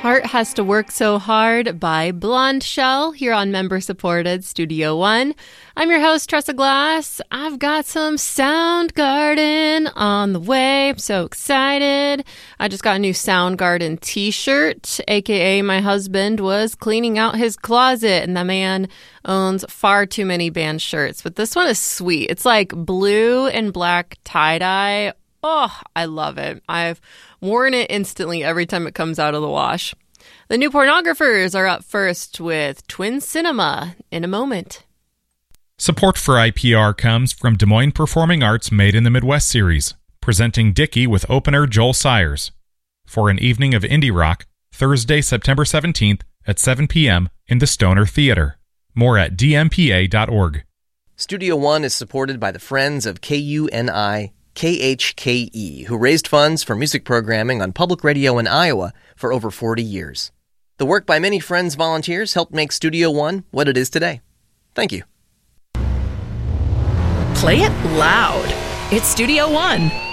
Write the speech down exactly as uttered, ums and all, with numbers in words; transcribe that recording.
Heart Has to Work So Hard by Blonde Shell here on member-supported Studio One. I'm your host, Tressa Glass. I've got some Soundgarden on the way. I'm so excited. I just got a new Soundgarden t-shirt, aka my husband was cleaning out his closet, and the man owns far too many band shirts. But this one is sweet. It's like blue and black tie-dye. Oh, I love it. I've worn it instantly every time it comes out of the wash. The New Pornographers are up first with Twin Cinema in a moment. Support for I P R comes from Des Moines Performing Arts Made in the Midwest series, presenting Dickie with opener Joel Sayers for an evening of indie rock, Thursday, September seventeenth at seven p.m. in the Stoner Theater. More at d m p a dot org. Studio One is supported by the Friends of K U N I K H K E, who raised funds for music programming on public radio in Iowa for over forty years. The work by many Friends volunteers helped make Studio One what it is today. Thank you. Play it loud. It's Studio One.